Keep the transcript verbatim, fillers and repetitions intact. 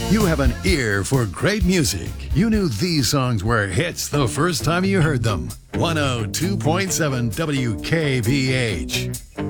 You have an ear for great music. You knew these songs were hits the first time you heard them. one oh two point seven W K V H.